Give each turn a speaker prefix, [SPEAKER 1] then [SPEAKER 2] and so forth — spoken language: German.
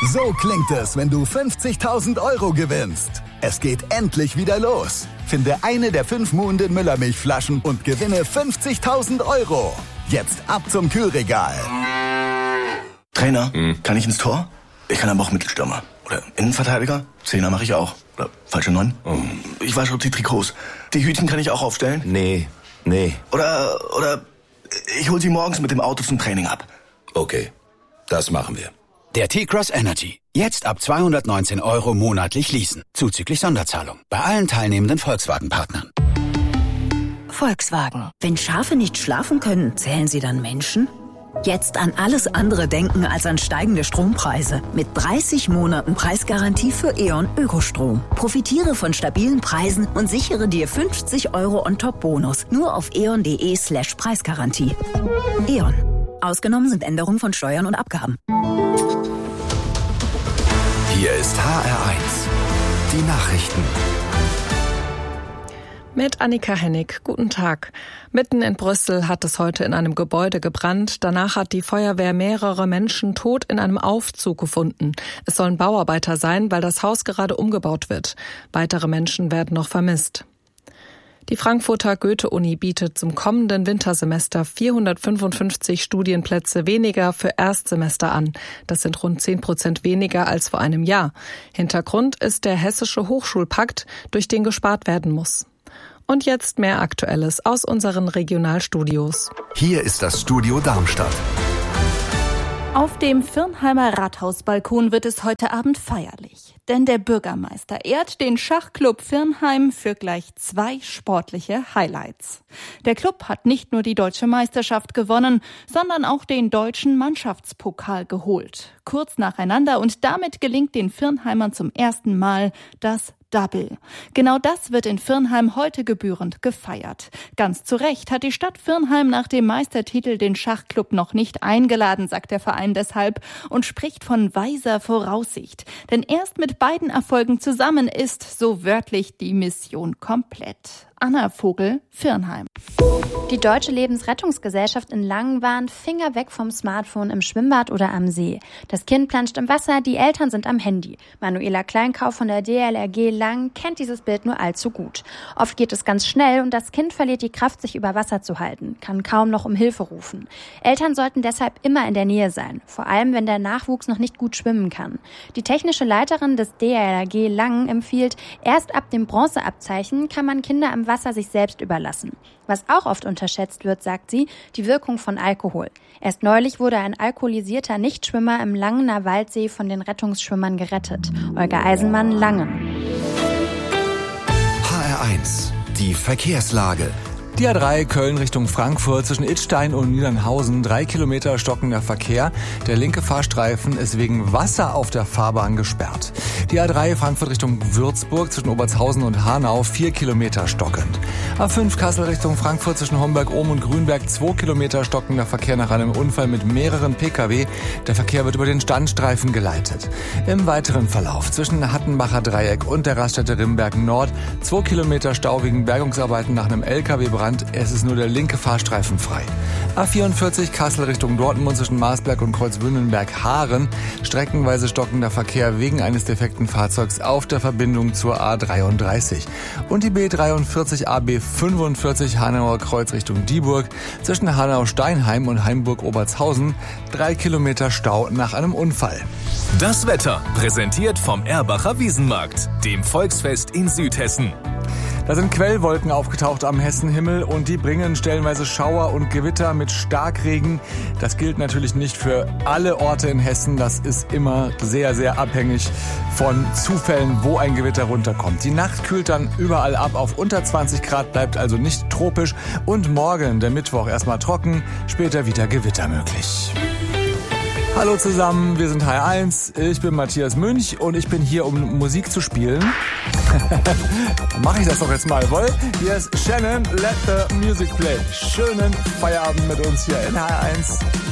[SPEAKER 1] So klingt es, wenn du 50.000 € gewinnst. Es geht endlich wieder los. Finde eine der 5 Muhnden Müllermilchflaschen und gewinne 50.000 €. Jetzt ab zum Kühlregal.
[SPEAKER 2] Trainer, kann ich ins Tor? Ich kann aber auch Mittelstürmer. Oder Innenverteidiger? Zehner mache ich auch. Oder falsche 9? Ich wasche die Trikots. Die Hütchen kann ich auch aufstellen?
[SPEAKER 3] Nee.
[SPEAKER 2] Oder ich hol sie morgens mit dem Auto zum Training ab.
[SPEAKER 3] Okay, das machen wir.
[SPEAKER 4] Der T-Cross Energy. Jetzt ab 219 € monatlich leasen. Zuzüglich Sonderzahlung. Bei allen teilnehmenden Volkswagen-Partnern.
[SPEAKER 5] Volkswagen. Wenn Schafe nicht schlafen können, zählen sie dann Menschen? Jetzt an alles andere denken als an steigende Strompreise. Mit 30 Monaten Preisgarantie für E.ON Ökostrom. Profitiere von stabilen Preisen und sichere dir 50 € on-top-Bonus. Nur auf eon.de/Preisgarantie. E.ON. Ausgenommen sind Änderungen von Steuern und Abgaben.
[SPEAKER 4] Hier ist HR1. Die Nachrichten.
[SPEAKER 6] Mit Annika Hennig. Guten Tag. Mitten in Brüssel hat es heute in einem Gebäude gebrannt. Danach hat die Feuerwehr mehrere Menschen tot in einem Aufzug gefunden. Es sollen Bauarbeiter sein, weil das Haus gerade umgebaut wird. Weitere Menschen werden noch vermisst. Die Frankfurter Goethe-Uni bietet zum kommenden Wintersemester 455 Studienplätze weniger für Erstsemester an. Das sind rund 10% weniger als vor einem Jahr. Hintergrund ist der Hessische Hochschulpakt, durch den gespart werden muss. Und jetzt mehr Aktuelles aus unseren Regionalstudios.
[SPEAKER 4] Hier ist das Studio Darmstadt.
[SPEAKER 7] Auf dem Virnheimer Rathausbalkon wird es heute Abend feierlich. Denn der Bürgermeister ehrt den Schachclub Virnheim für gleich 2 sportliche Highlights. Der Club hat nicht nur die deutsche Meisterschaft gewonnen, sondern auch den deutschen Mannschaftspokal geholt. Kurz nacheinander, und damit gelingt den Virnheimern zum ersten Mal das Double. Genau das wird in Virnheim heute gebührend gefeiert. Ganz zu Recht hat die Stadt Virnheim nach dem Meistertitel den Schachclub noch nicht eingeladen, sagt der Verein deshalb, und spricht von weiser Voraussicht. Denn erst mit beiden Erfolgen zusammen ist, so wörtlich, die Mission komplett. Anna Vogel, Virnheim.
[SPEAKER 8] Die Deutsche Lebensrettungsgesellschaft in Langen warnt: Finger weg vom Smartphone im Schwimmbad oder am See. Das Kind planscht im Wasser, die Eltern sind am Handy. Manuela Kleinkauf von der DLRG Langen kennt dieses Bild nur allzu gut. Oft geht es ganz schnell und das Kind verliert die Kraft, sich über Wasser zu halten, kann kaum noch um Hilfe rufen. Eltern sollten deshalb immer in der Nähe sein, vor allem wenn der Nachwuchs noch nicht gut schwimmen kann. Die technische Leiterin des DLRG Langen empfiehlt, erst ab dem Bronzeabzeichen kann man Kinder am Wasser sich selbst überlassen. Was auch oft unterschätzt wird, sagt sie, die Wirkung von Alkohol. Erst neulich wurde ein alkoholisierter Nichtschwimmer im Langener Waldsee von den Rettungsschwimmern gerettet. Olga Eisenmann, Langen.
[SPEAKER 4] HR1. Die Verkehrslage.
[SPEAKER 9] Die A3 Köln Richtung Frankfurt zwischen Idstein und Niedernhausen, 3 Kilometer stockender Verkehr. Der linke Fahrstreifen ist wegen Wasser auf der Fahrbahn gesperrt. Die A3 Frankfurt Richtung Würzburg zwischen Obertshausen und Hanau, 4 Kilometer stockend. A5 Kassel Richtung Frankfurt zwischen Homberg-Ohm und Grünberg, 2 Kilometer stockender Verkehr nach einem Unfall mit mehreren Pkw. Der Verkehr wird über den Standstreifen geleitet. Im weiteren Verlauf zwischen Hattenbacher Dreieck und der Raststätte Rimberg Nord, 2 Kilometer Stau wegen Bergungsarbeiten nach einem LKW-Brand. Es ist nur der linke Fahrstreifen frei. A44 Kassel Richtung Dortmund zwischen Marsberg und Kreuzwündenberg-Haaren. Streckenweise stockender Verkehr wegen eines defekten Fahrzeugs auf der Verbindung zur A33. Und die B43 AB45 Hanauer Kreuz Richtung Dieburg zwischen Hanau-Steinheim und Heimburg-Obertshausen. 3 Kilometer Stau nach einem Unfall.
[SPEAKER 10] Das Wetter präsentiert vom Erbacher Wiesenmarkt, dem Volksfest in Südhessen.
[SPEAKER 9] Da sind Quellwolken aufgetaucht am Hessenhimmel und die bringen stellenweise Schauer und Gewitter mit Starkregen. Das gilt natürlich nicht für alle Orte in Hessen. Das ist immer sehr, sehr abhängig von Zufällen, wo ein Gewitter runterkommt. Die Nacht kühlt dann überall ab auf unter 20 Grad, bleibt also nicht tropisch. Und morgen, der Mittwoch, erstmal trocken, später wieder Gewitter möglich. Hallo zusammen, wir sind HR1, ich bin Matthias Münch und ich bin hier, um Musik zu spielen. Mache ich das doch jetzt mal, wohl? Hier ist Shannon, Let the Music Play. Schönen Feierabend mit uns hier in HR1.